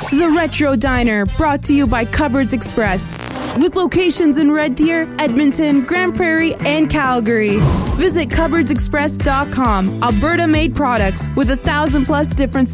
The Retro Diner, brought to you by Cupboards Express, with locations in Red Deer, Edmonton, Grand Prairie, and Calgary. Visit cupboardsexpress.com. Alberta-made products with 1,000+ different